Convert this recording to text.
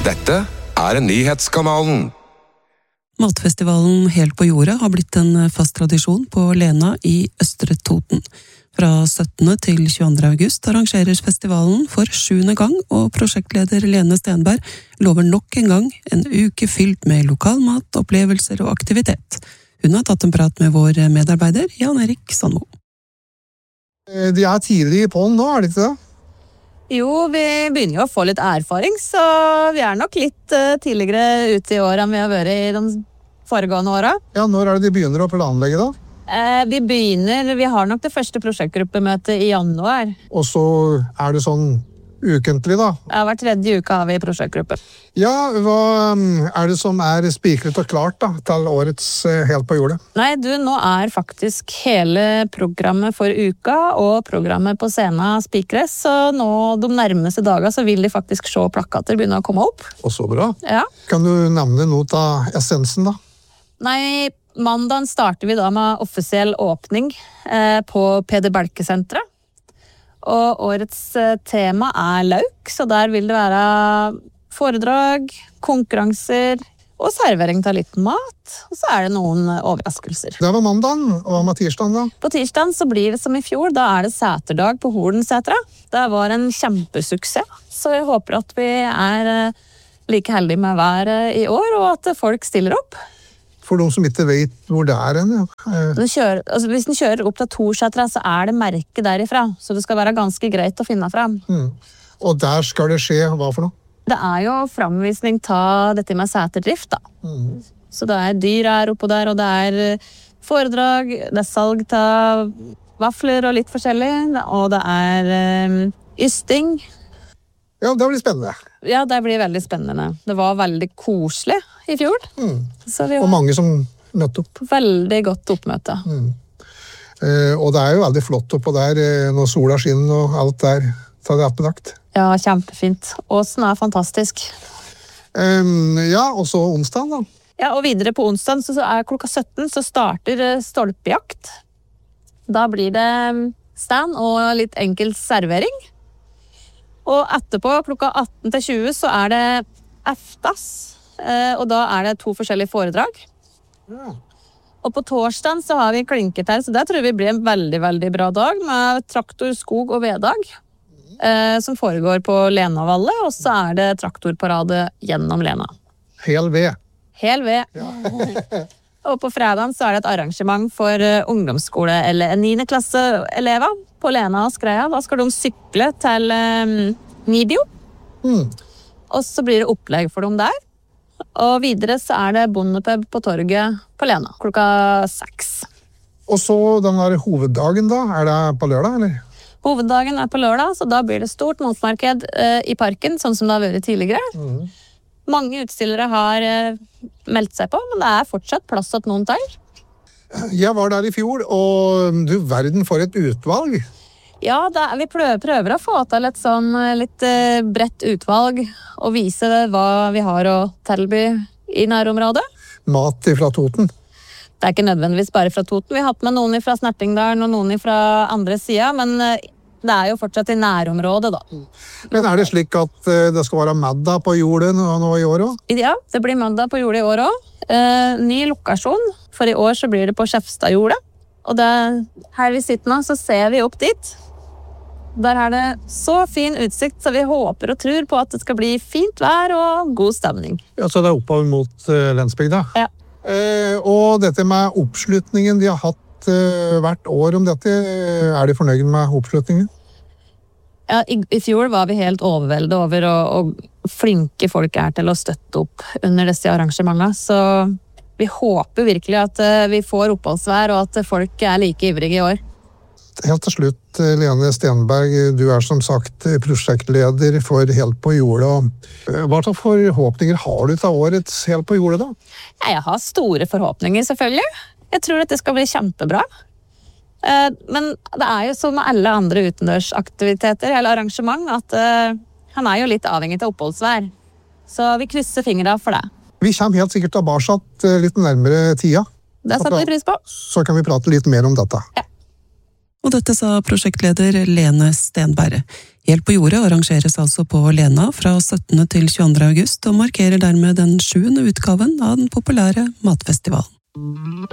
Dette nyhetskanalen. Matfestivalen Helt på jordet har blitt en fast tradisjon på Lena i Østre Toten. Fra 17. til 22. august arrangeres festivalen for 7. gang, og prosjektleder Lene Stenberg lover nok en gang en uke fylt med lokalmat, opplevelser og aktivitet. Hun har tatt en prat med vår medarbeider Jan Erik Sandmo. De tidlig på den nå, det ikke det? Jo, vi begynner jo å få litt erfaring, så vi nok litt tidligere ute i år enn vi har vært i de foregående årene. Ja, når det de begynner å planlegge da? Vi har nok det første prosjektgruppemøtet i januar. Og så det sånn ukentlig da? Ja, hver tredje uke har vi prosjektgruppe. Ja, hva det som spikret og klart da, til årets Helt på jordet? Nei, nå faktisk hele programmet for uka og programmet på scenen spikres, så nå de nærmeste dagene så vil de faktisk se plakater begynne å komme opp. Og så bra. Ja. Kan du nevne noe av essensen da? Nei, mandagen starter vi da med offisiell åpning på Peder Belke-senteret. Og årets tema lauk, så der vil det være foredrag, konkurranser og servering av litt mat. Og så det noen overraskelser. Det var mandagen, og hva med tirsdagen da? På tirsdagen så blir det som i fjor, da det seterdag på Holensetra. Det var en kjempesuksess, så jeg håper at vi like heldige med været i år, og at folk stiller opp. For de som ikke vet hvor det hen, ja. Hvis den kjører opp til Torsetra, så det merke derifra. Så det skal være ganske greit å finne frem. Og der skal det skje, hva for noe? Det jo framvisning av dette med seterdrift, da. Så det dyr oppå der, og det foredrag, det salg av vafler og litt forskjellig, og det ysting. Ja, det blir spennende. Ja, det blir veldig spennende. Det var veldig koselig i fjor. Og mange som møtte opp. Veldig godt oppmøte. Og det jo veldig flott oppå der, når sola skinner og alt der, så det oppedagt. Ja, kjempefint. Åsen fantastisk. Ja, og så onsdagen da? Ja, og videre på onsdagen, så klokka 17 så starter stolpejakt. Da blir det stand og litt enkel servering. Og etterpå, klokka 18 til 20, så det eftas, og da det 2 forskjellige foredrag. Ja. Og på torsdagen så har vi klinkertær, så det tror vi blir en veldig, veldig bra dag, med traktor, skog og veddag, som foregår på Lenavallet, og så det traktorparade gjennom Lena. Hel ved. Hel ved. Ja. Og på fredagen så det et arrangement for ungdomsskole, eller 9. klasse-elever på Lena og Skreia. Da skal de sykle til Nidio. Og så blir det opplegg for dem der. Og videre så det bondepub på torget på Lena, klokka 6. Og så den der hoveddagen da, det på lørdag, eller? Hoveddagen på lørdag, så da blir det stort matmarked i parken, sånn som det har vært tidligere. Mange utstillere har meldt seg på, men det fortsatt plass til noen til. Jeg var der i fjor, og du verden for et utvalg. Ja, vi prøver å få til et sånn litt bredt utvalg, og vise hva vi har å tilby i nærområdet. Mat fra Toten? Det ikke nødvendigvis bare fra Toten. Vi har hatt med noen fra Snertingdalen og noen fra andre siden, men det jo fortsatt i nærområdet, da. Men det slik at det skal være middag på jordet nå i år også? Ja, det blir middag på jordet i år også. Ny lokasjon, for i år så blir det på Skjefstadjordet. Og her vi sitter nå, så ser vi opp dit. Der det så fin utsikt, så vi håper og tror på at det skal bli fint vær og god stemning. Ja, så det oppover mot Lensbygda? Ja. Og dette med oppslutningen de har hatt hvert år om dette, de fornøyd med oppslutningen? Ja, i fjor var vi helt overveldet over og flinke folk til å støtte opp under disse arrangementene, så vi håper virkelig at vi får oppholdsvær og at folk like ivrige i år. Helt til slutt, Lene Stenberg, du som sagt prosjektleder for Helt på jordet. Hva slags forhåpninger har du til årets Helt på jordet da? Ja, jeg har store forhåpninger selvfølgelig. Jeg tror at det skal bli kjempebra. Men det jo som med alle andre utendørsaktiviteter eller arrangement, at han jo litt avhengig av oppholdsvær. Så vi krysser fingrene for det. Vi kommer helt sikkert tilbake litt nærmere tida. Det setter vi pris på. Så kan vi prate litt mer om dette. Ja. Og dette sa prosjektleder Lene Stenberg. Helt på jordet arrangeres altså på Lena fra 17. til 22. august, og markerer dermed den 7. utgaven av den populære matfestivalen.